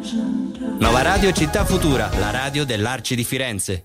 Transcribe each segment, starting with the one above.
Nova Radio Città Futura, la radio dell'Arci di Firenze.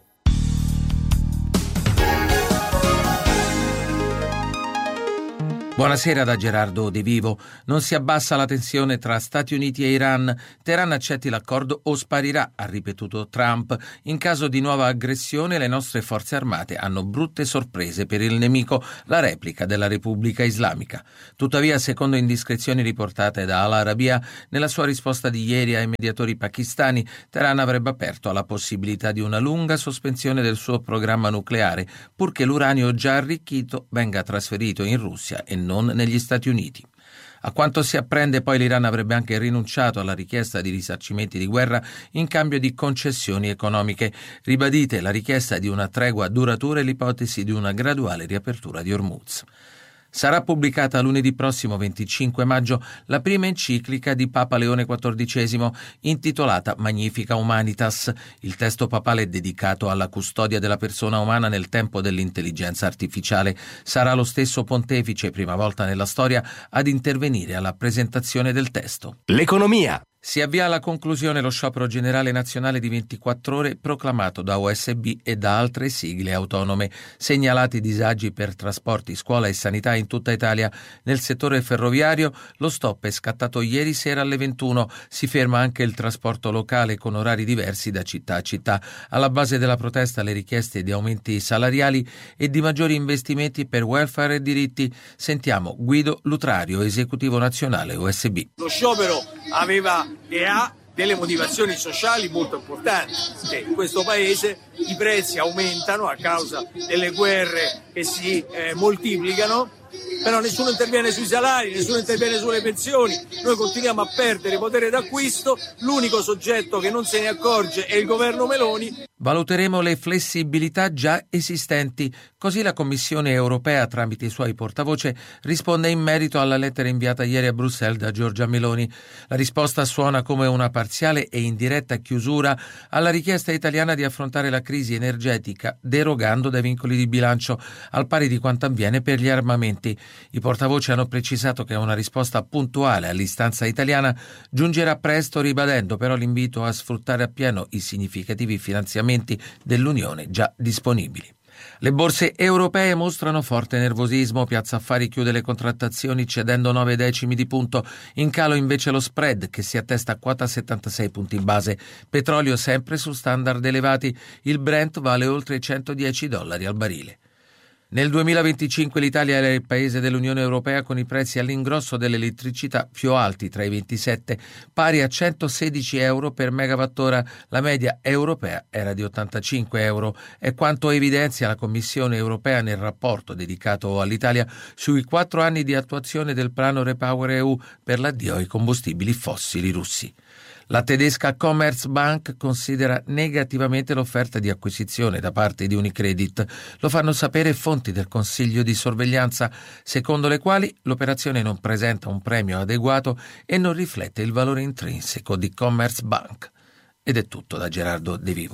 Buonasera da Gerardo De Vivo. Non si abbassa la tensione tra Stati Uniti e Iran. Teheran accetti l'accordo o sparirà, ha ripetuto Trump. In caso di nuova aggressione le nostre forze armate hanno brutte sorprese per il nemico, la replica della Repubblica Islamica. Tuttavia, secondo indiscrezioni riportate da Al Arabiya, nella sua risposta di ieri ai mediatori pakistani, Teheran avrebbe aperto alla possibilità di una lunga sospensione del suo programma nucleare, purché l'uranio già arricchito venga trasferito in Russia e non negli Stati Uniti. A quanto si apprende, poi l'Iran avrebbe anche rinunciato alla richiesta di risarcimenti di guerra in cambio di concessioni economiche. Ribadite la richiesta di una tregua duratura e l'ipotesi di una graduale riapertura di Hormuz. Sarà pubblicata lunedì prossimo 25 maggio la prima enciclica di Papa Leone XIV intitolata Magnifica Humanitas. Il testo papale è dedicato alla custodia della persona umana nel tempo dell'intelligenza artificiale. Sarà lo stesso pontefice, prima volta nella storia, ad intervenire alla presentazione del testo. L'economia. Si avvia alla conclusione lo sciopero generale nazionale di 24 ore proclamato da OSB e da altre sigle autonome. Segnalati disagi per trasporti, scuola e sanità in tutta Italia. Nel settore ferroviario lo stop è scattato ieri sera alle 21. Si ferma anche il trasporto locale con orari diversi da città a città. Alla base della protesta le richieste di aumenti salariali e di maggiori investimenti per welfare e diritti. Sentiamo Guido Lutrario, esecutivo nazionale OSB. Lo sciopero aveva e ha delle motivazioni sociali molto importanti, che in questo paese i prezzi aumentano a causa delle guerre che si moltiplicano, però nessuno interviene sui salari, nessuno interviene sulle pensioni, noi continuiamo a perdere potere d'acquisto, l'unico soggetto che non se ne accorge è il governo Meloni. Valuteremo le flessibilità già esistenti, così la Commissione europea, tramite i suoi portavoce, risponde in merito alla lettera inviata ieri a Bruxelles da Giorgia Meloni. La risposta suona come una parziale e indiretta chiusura alla richiesta italiana di affrontare la crisi energetica derogando dai vincoli di bilancio, al pari di quanto avviene per gli armamenti. I portavoce hanno precisato che una risposta puntuale all'istanza italiana giungerà presto, ribadendo però l'invito a sfruttare appieno i significativi finanziamenti dell'Unione già disponibili. Le borse europee mostrano forte nervosismo. Piazza Affari chiude le contrattazioni cedendo 9 decimi di punto. In calo invece lo spread, che si attesta a quota 76 punti base. Petrolio sempre su standard elevati. Il Brent vale oltre $110 al barile. Nel 2025 l'Italia era il paese dell'Unione Europea con i prezzi all'ingrosso dell'elettricità più alti tra i 27, pari a 116 euro per megawattora. La media europea era di 85 euro. È quanto evidenzia la Commissione Europea nel rapporto dedicato all'Italia sui 4 anni di attuazione del piano REPowerEU per l'addio ai combustibili fossili russi. La tedesca Commerzbank considera negativamente l'offerta di acquisizione da parte di Unicredit. Lo fanno sapere fonti del Consiglio di sorveglianza, secondo le quali l'operazione non presenta un premio adeguato e non riflette il valore intrinseco di Commerzbank. Ed è tutto da Gerardo De Vivo.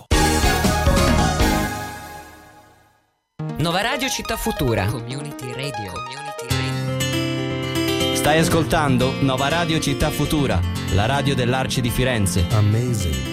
Nova Radio Città Futura. Community Radio. Stai ascoltando Nova Radio Città Futura, la radio dell'Arci di Firenze. Amazing.